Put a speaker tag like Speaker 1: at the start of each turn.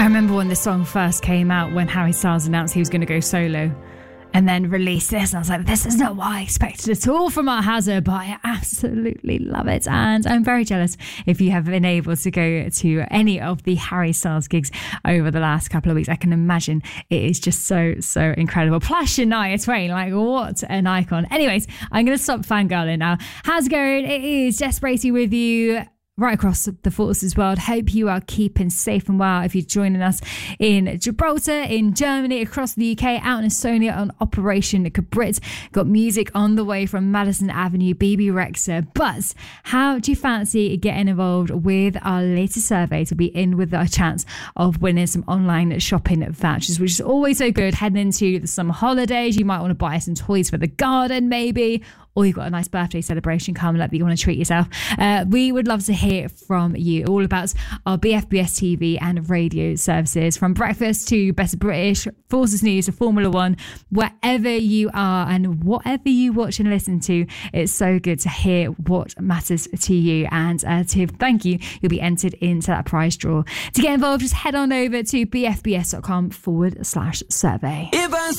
Speaker 1: remember when the song first came out, when Harry Styles announced he was going to go solo and then release this, and I was like, this is not what I expected at all from Art Hazard, but I absolutely love it, and I'm very jealous if you have been able to go to any of the Harry Styles gigs over the last couple of weeks. I can imagine it is just so incredible. Plus Shania Twain, like what an icon. Anyways, I'm going to stop fangirling now. How's it going? It is Jess Bracey with you right across the Forces world. Hope you are keeping safe and well. If you're joining us in Gibraltar, in Germany, across the UK, out in Estonia on Operation Cabrit, got music on the way from Madison Avenue, BB Rexa. But how do you fancy getting involved with our latest survey to be in with a chance of winning some online shopping vouchers, which is always so good heading into the summer holidays? You might want to buy some toys for the garden maybe, or you've got a nice birthday celebration coming up that you want to treat yourself. We would love to hear from you all about our BFBS TV and radio services, from breakfast to Better British, Forces News to Formula One, wherever you are and whatever you watch and listen to. It's so good to hear what matters to you, and to thank you, you'll be entered into that prize draw. To get involved, just head on over to bfbs.com/survey.